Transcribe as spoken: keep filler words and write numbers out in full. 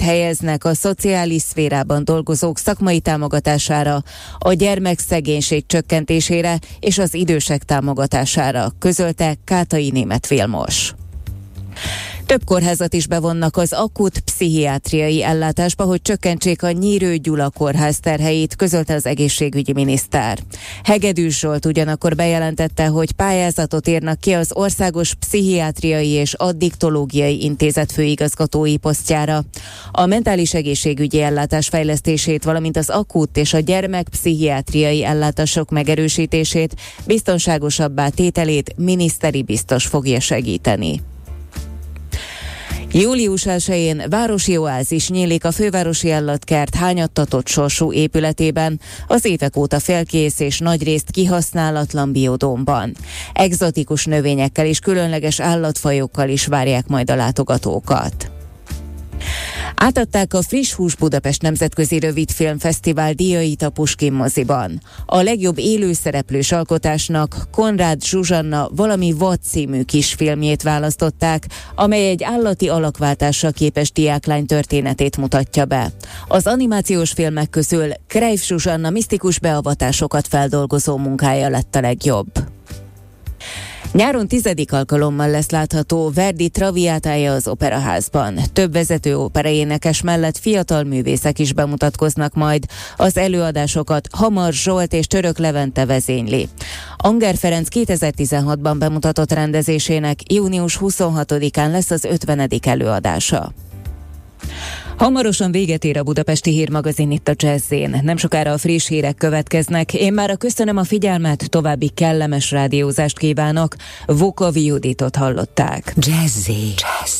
helyeznek a szociális szférában dolgozók szakmai támogatására, a gyermekszegénység csökkentésére és az idősek támogatására, közölte Kátai Németh Vilmos. Több kórházat is bevonnak az akut pszichiátriai ellátásba, hogy csökkentsék a Nyírő Gyula kórház terheit, közölte az egészségügyi miniszter. Hegedűs Zsolt ugyanakkor bejelentette, hogy pályázatot írnak ki az Országos Pszichiátriai és Addiktológiai Intézet főigazgatói posztjára. A mentális egészségügyi ellátás fejlesztését, valamint az akut és a gyermekpszichiátriai ellátások megerősítését, biztonságosabbá tételét miniszteri biztos fogja segíteni. július elsején városi oázis nyílik a fővárosi állatkert hányattatott sorsú épületében, az évek óta félkész és nagyrészt kihasználatlan biodómban. Egzotikus növényekkel és különleges állatfajokkal is várják majd a látogatókat. Átadták a Friss Hús Budapest Nemzetközi Rövidfilmfesztivál díjait a Puskin moziban. A legjobb élőszereplős alkotásnak Konrád Zsuzsanna Valami vad című kisfilmjét választották, amely egy állati alakváltással képes diáklány történetét mutatja be. Az animációs filmek közül Krejf Zsuzsanna misztikus beavatásokat feldolgozó munkája lett a legjobb. Nyáron tizedik alkalommal lesz látható Verdi Traviátája az Operaházban. Több vezető operaénekes mellett fiatal művészek is bemutatkoznak majd. Az előadásokat Hamar Zsolt és Török Levente vezényli. Anger Ferenc kétezer-tizenhatban bemutatott rendezésének június huszonhatodikán lesz az ötvenedik előadása. Hamarosan véget ér a Budapesti Hírmagazin itt a Jazz-én. Nem sokára a friss hírek következnek. Én már köszönöm a figyelmet, további kellemes rádiózást kívánok. Vukovi Juditot hallották. Jazzy. Jazz.